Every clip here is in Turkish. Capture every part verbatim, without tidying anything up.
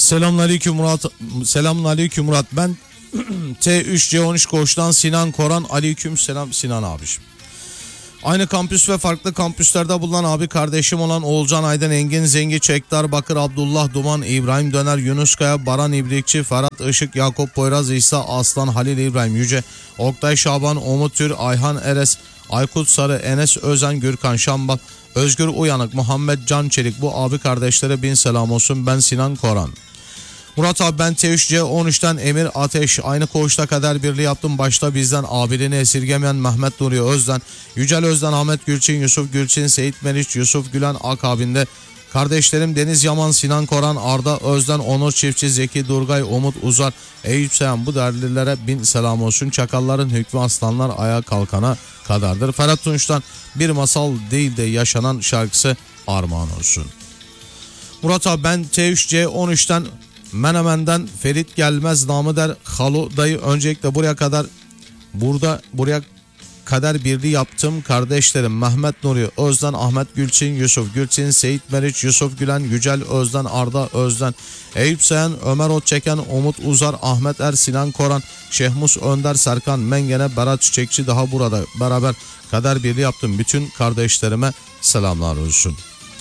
Selamünaleyküm Murat. Selamünaleyküm Murat. Ben T üç C on üç Koç'tan Sinan Koran. Aleyküm selam Sinan abiciğim. Aynı kampüs ve farklı kampüslerde bulunan abi kardeşim olan Oğulcan Aydın, Engin Zengi, Çekdar Bakır, Abdullah Duman, İbrahim Döner, Yunus Kaya, Baran İbrikçi, Ferhat Işık, Yakup Poyraz, İsa Aslan, Halil İbrahim Yüce, Oktay Şaban, Umut Tür, Ayhan Eres, Aykut Sarı, Enes Özen, Gürkan Şambal, Özgür Uyanık, Muhammed Can Çelik, bu abi kardeşlere bin selam olsun. Ben Sinan Koran. Murat abi, ben T üç C on üçten Emir Ateş, aynı koğuşta kader birliği yaptım. Başta bizden abiliğini esirgemeyen Mehmet Nuri Özden, Yücel Özden, Ahmet Gülçin, Yusuf Gülçin, Seyit Meriç, Yusuf Gülen akabinde kardeşlerim Deniz Yaman, Sinan Koran, Arda Özden, Onur Çiftçi, Zeki Durgay, Umut Uzar, Eyüp Seyhan, bu değerlilere bin selam olsun. Çakalların hükmü aslanlar ayağa kalkana kadardır. Ferhat Tunç'tan Bir Masal Değil de Yaşanan şarkısı armağan olsun. Murat abi, ben T üç C on üçten Menemen'den Ferit Gelmez, namı der Halu dayı. Öncelikle buraya kadar burada buraya kader birliği yaptım kardeşlerim Mehmet Nuri Özden, Ahmet Gülçin, Yusuf Gülçin, Seyit Meriç, Yusuf Gülen, Yücel Özden, Arda Özden, Eyüp Seyhan, Ömer Otçeken, Umut Uzar, Ahmet Er, Sinan Koran, Şehmus Önder, Serkan Mengene, Berat Çiçekçi, daha burada beraber kader birliği yaptım. Bütün kardeşlerime selamlar olsun.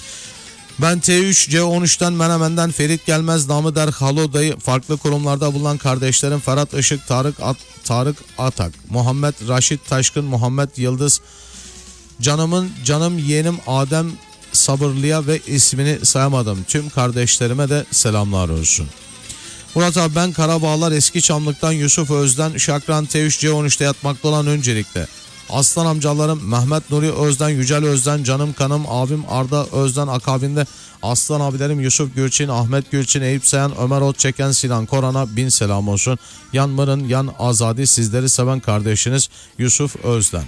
Ben T üç C on üçten Menemen'den Ferit Gelmez, namı der Halo dayı. Farklı kurumlarda bulunan kardeşlerim Ferhat Işık, Tarık At, Tarık Atak, Muhammed Raşit Taşkın, Muhammed Yıldız, canımın canım yeğenim Adem Sabırlı'ya ve ismini sayamadım tüm kardeşlerime de selamlar olsun. Murat abi, ben Karabağlar Eski Çamlık'tan Yusuf Özden, Şakran T üç C on üçte yatmakta olan öncelikle aslan amcalarım Mehmet Nuri Özden, Yücel Özden, canım kanım abim Arda Özden akabinde aslan abilerim Yusuf Gülçin, Ahmet Gülçin, Eyüp Seyhan, Ömer Otçeken, Sinan Koran'a bin selam olsun. Yan Mırın Yan Azadi, sizleri seven kardeşiniz Yusuf Özden.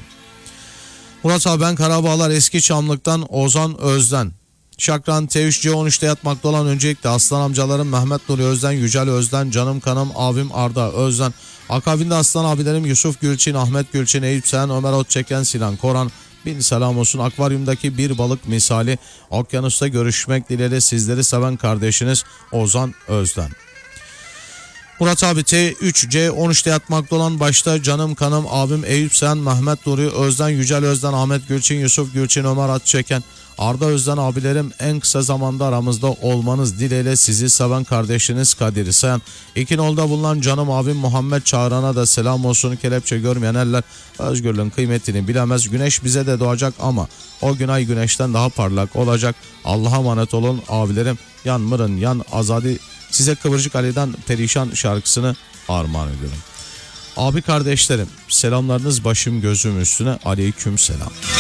Murat abi, ben Karabağlar Eski Çamlık'tan Ozan Özden, Şakran T üç C on üçte yatmakta olan öncelikle aslan amcalarım Mehmet Nuri Özden, Yücel Özden, canım kanım abim Arda Özden. Akabinde aslan abilerim Yusuf Gülçin, Ahmet Gülçin, Eyüp Seyhan, Ömer Otçeken, Sinan Koran, bin selam olsun. Akvaryumdaki bir balık misali okyanusta görüşmek dileğiyle sizleri seven kardeşiniz Ozan Özden. Murat abi, T üç C on üçte yatmakta olan başta canım kanım abim Eyüp Seyhan, Mehmet Nuri Özden, Yücel Özden, Ahmet Gülçin, Yusuf Gülçin, Ömer Atçeken, Arda Özden abilerim, en kısa zamanda aramızda olmanız dileğiyle sizi seven kardeşiniz Kadir Sayan. İkinol'da bulunan canım abim Muhammed Çağran'a da selam olsun. Kelepçe görmeyen eller özgürlüğün kıymetini bilemez. Güneş bize de doğacak ama o gün ay güneşten daha parlak olacak. Allah'a emanet olun abilerim. Yan Mırın Yan Azadi, size Kıvırcık Ali'den Perişan şarkısını armağan ediyorum. Abi kardeşlerim, selamlarınız başım gözüm üstüne. Aleyküm selam.